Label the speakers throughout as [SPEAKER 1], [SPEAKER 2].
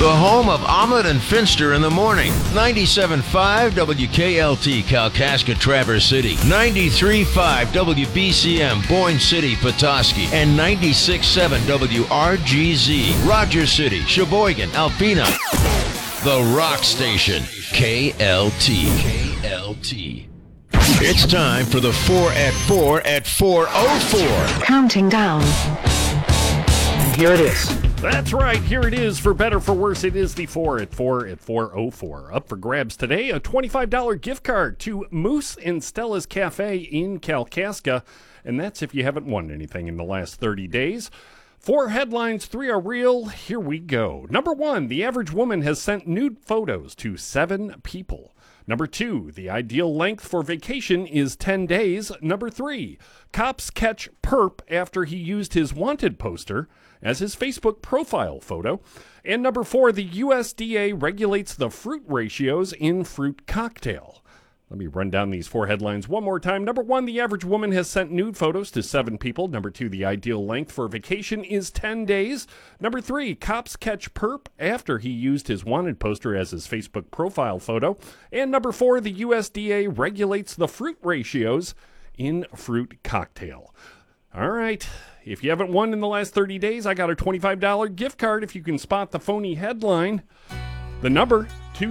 [SPEAKER 1] The home of Omelet and Finster in the morning. 97.5 WKLT Kalkaska Traverse City. 93.5 WBCM Boyne City Petoskey. And 96.7 WRGZ Rogers City, Sheboygan, Alpena. The Rock Station. KLT. KLT. It's time for the 4 at 4 at 4:04.
[SPEAKER 2] Counting down.
[SPEAKER 3] Here it is.
[SPEAKER 4] That's right. Here it is. For better, for worse, it is the 4 at 4 at 4:04. Up for grabs today, a $25 gift card to Moose and Stella's Cafe in Kalkaska. And that's if you haven't won anything in the last 30 days. 4 headlines, 3 are real. Here we go. Number 1, the average woman has sent nude photos to 7 people. Number 2, the ideal length for vacation is 10 days. Number 3, cops catch perp after he used his wanted poster as his Facebook profile photo. And number 4, the USDA regulates the fruit ratios in fruit cocktail. Let me run down these 4 headlines one more time. Number 1, the average woman has sent nude photos to 7 people. Number 2, the ideal length for vacation is 10 days. Number 3, cops catch perp after he used his wanted poster as his Facebook profile photo. And number 4, the USDA regulates the fruit ratios in fruit cocktail. All right. If you haven't won in the last 30 days, I got a $25 gift card if you can spot the phony headline. The number,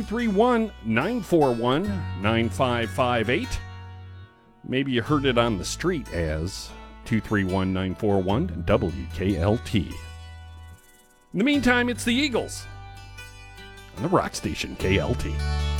[SPEAKER 4] 231-941-9558. Maybe you heard it on the street as 231-941 WKLT. In the meantime, it's the Eagles on the Rock Station, KLT.